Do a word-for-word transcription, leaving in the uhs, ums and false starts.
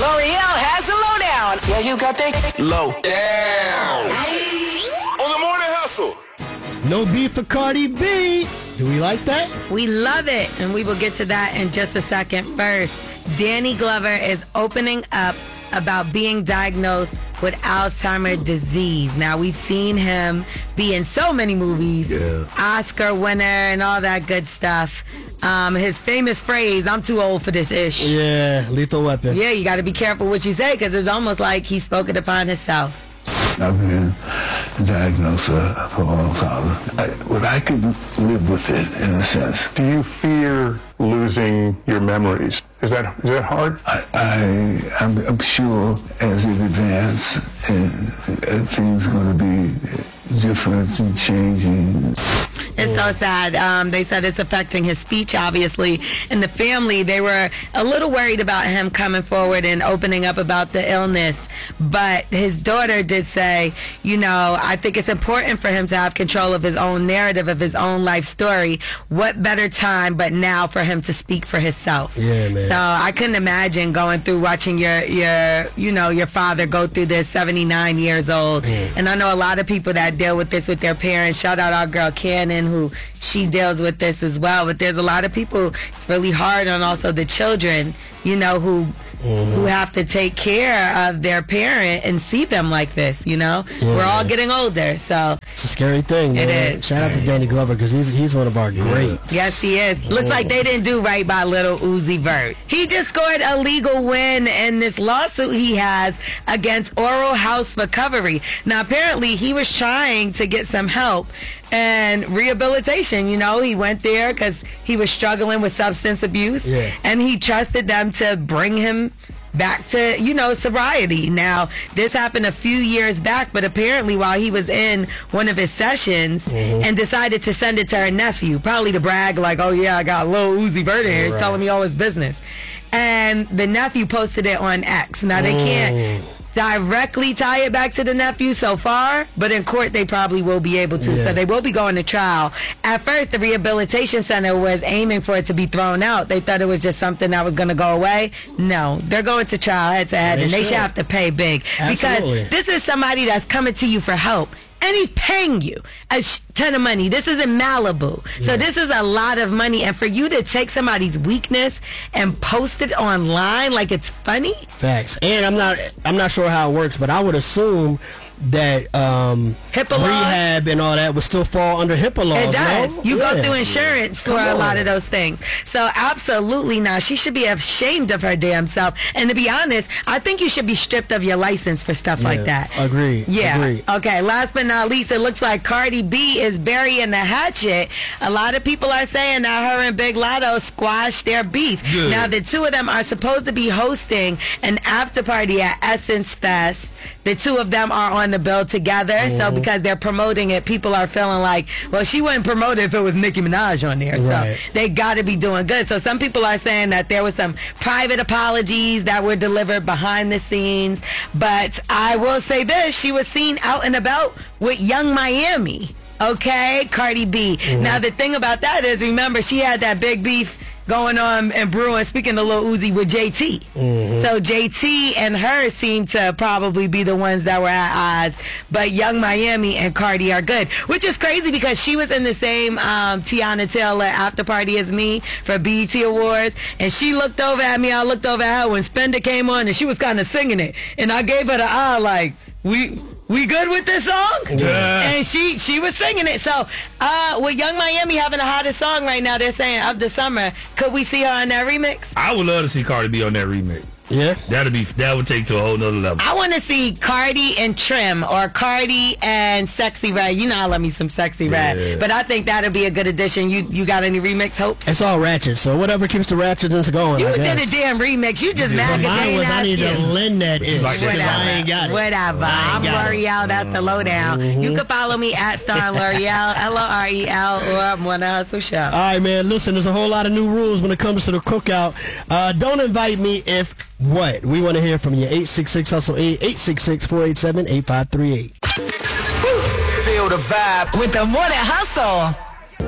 L'Oreal has the lowdown. Yeah, you got that low down. On the Morning Hustle. No beef for Cardi B. Do we like that? We love it, and we will get to that in just a second. First, Danny Glover is opening up about being diagnosed with Alzheimer's disease. Now, we've seen him be in so many movies, yeah. Oscar winner and all that good stuff. Um, his famous phrase, "I'm too old for this ish." Yeah, Lethal Weapon. Yeah, you got to be careful what you say, because it's almost like he spoke it upon himself. I've been diagnosed uh, for Alzheimer's. I, well, I could live with it in a sense. Do you fear losing your memories? Is that is that hard? I, I I'm, I'm sure as it advances, and uh, things are going to be different and changing. It's so sad. Um, they said it's affecting his speech, obviously. And the family, they were a little worried about him coming forward and opening up about the illness. But his daughter did say, you know, I think it's important for him to have control of his own narrative, of his own life story. What better time but now for him to speak for himself? Yeah, man. So I couldn't imagine going through watching your, your you know, your father go through this, seventy-nine years old. Mm. And I know a lot of people that deal with this with their parents. Shout out our girl Cannon, who she deals with this as well. But there's a lot of people, it's really hard on also the children, you know, who mm-hmm. who have to take care of their parent and see them like this, you know. Yeah. We're all getting older, so it's a scary thing, man. It is. Shout out to Danny Glover, because he's he's one of our greats. Yes, he is. Looks like they didn't do right by little Uzi Vert. He just scored a legal win in this lawsuit he has against Oral House Recovery. Now, apparently, he was trying to get some help and rehabilitation. You know, he went there because he was struggling with substance abuse, yeah. and he trusted them to bring him back to, you know, sobriety. Now, this happened a few years back, but apparently while he was in one of his sessions mm-hmm. and decided to send it to her nephew, probably to brag like, oh yeah, I got Lil Uzi Vert here, right. telling me all his business. And the nephew posted it on X. Now, they mm. can't directly tie it back to the nephew so far, but in court they probably will be able to. Yeah. So they will be going to trial. At first, the rehabilitation center was aiming for it to be thrown out. They thought it was just something that was going to go away. No, they're going to trial head to head, they and they should. should have to pay big. Absolutely. Because this is somebody that's coming to you for help, and he's paying you a sh- ton of money. This is in Malibu. Yeah. So this is a lot of money. And for you to take somebody's weakness and post it online like it's funny? Facts. And I'm not I'm not sure how it works, but I would assume that um, HIPAA laws? rehab and all that would still fall under HIPAA laws. It does. No? You yeah. go through insurance for Come a on. lot of those things. So absolutely not. She should be ashamed of her damn self. And to be honest, I think you should be stripped of your license for stuff yeah. like that. Agreed. Yeah. Agreed. Okay. Last but not least, it looks like Cardi B is burying the hatchet. A lot of people are saying that her and Big Latto squashed their beef. Good. Now, the two of them are supposed to be hosting an after party at Essence Fest. The two of them are on the bill together, mm-hmm. so because they're promoting it, people are feeling like, well, she wouldn't promote it if it was Nicki Minaj on there, right. so they got to be doing good. So some people are saying that there were some private apologies that were delivered behind the scenes, but I will say this, she was seen out and about with Young Miami, okay, Cardi B. Mm-hmm. Now, the thing about that is, remember, she had that big beef going on and brewing, speaking of Lil Uzi, with J T. Mm-hmm. So J T and her seem to probably be the ones that were at odds, but Young Miami and Cardi are good, which is crazy because she was in the same um, Tiana Taylor after party as me for B E T Awards, and she looked over at me, I looked over at her when Spender came on, and she was kind of singing it, and I gave her the eye like, we... we good with this song? Yeah. And she she was singing it. So, uh, with Young Miami having the hottest song right now, they're saying of the summer, could we see her on that remix? I would love to see Cardi B on that remix. Yeah, that'd be that would take to a whole nother level. I want to see Cardi and Trim, or Cardi and Sexy Red. You know I love me some Sexy Red, yeah. but I think that'll be a good addition. You you got any remix hopes? It's all ratchet, so whatever keeps the ratchetness going. You I did guess. a damn remix. You just mad But mine was I need to lend that in. like that Whatever. I ain't got it. Whatever. I'm L'Oreal. That's the lowdown. Mm-hmm. You can follow me at Star L'Oreal, L O R E L, or Morning Hustle Show. All right, man. Listen, there's a whole lot of new rules when it comes to the cookout. Uh, don't invite me if what? We want to hear from you. eight six six hustle eight, eight six six, four eight seven, eight five three eight. Feel the vibe with the Morning Hustle.